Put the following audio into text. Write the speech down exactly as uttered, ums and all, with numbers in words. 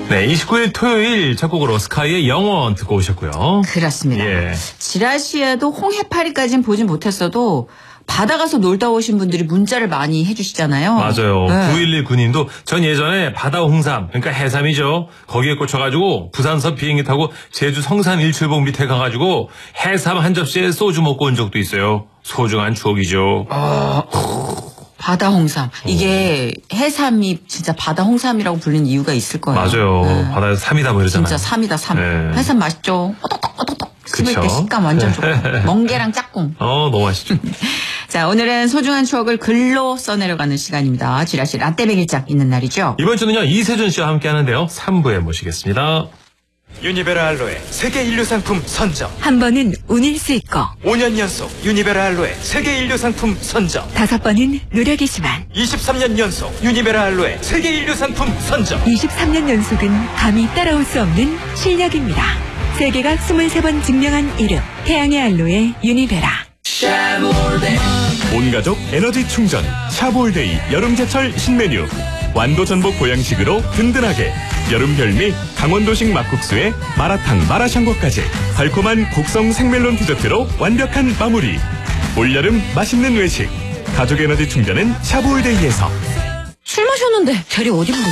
네, 이십구 일 토요일 첫 곡으로 스카이의 영원 듣고 오셨고요. 그렇습니다. 예. 지라시에도 홍해파리까지는 보진 못했어도 바다 가서 놀다 오신 분들이 문자를 많이 해주시잖아요. 맞아요. 네. 구일일구 님도 전 예전에 바다 홍삼, 그러니까 해삼이죠. 거기에 꽂혀가지고 부산서 비행기 타고 제주 성산 일출봉 밑에 가가지고 해삼 한 접시에 소주 먹고 온 적도 있어요. 소중한 추억이죠. 아, 바다 홍삼. 이게 해삼이 진짜 바다 홍삼이라고 불리는 이유가 있을 거예요. 맞아요. 네. 바다에서 삼이다 뭐 이러잖아요. 진짜 삼이다 삼. 네. 해삼 맛있죠. 오독독 오독독 씹을 그쵸? 때 식감 완전 좋고. 멍게랑 짝꿍. 어, 너무 맛있죠. 자, 오늘은 소중한 추억을 글로 써내려가는 시간입니다. 지라시 라떼 백일장 있는 날이죠. 이번 주는요, 이세준 씨와 함께 하는데요. 삼 부에 모시겠습니다. 유니베라 알로에 세계 인류 상품 선정. 한 번은 운일 수 있고 오 년 연속 유니베라 알로에 세계 인류 상품 선정. 다섯 번은 노력이지만 이십삼 년 연속 유니베라 알로에 세계 인류 상품 선정. 이십삼 년 연속은 감히 따라올 수 없는 실력입니다. 세계가 이십삼 번 증명한 이름 태양의 알로에 유니베라. 온가족 에너지 충전 샤볼데이 여름제철 신메뉴 완도 전복 보양식으로 든든하게 여름 별미 강원도식 막국수에 마라탕 마라샹궈까지 달콤한 곡성 생멜론 디저트로 완벽한 마무리. 올여름 맛있는 외식 가족 에너지 충전은 샤볼데이에서. 술 마셨는데 별이 어디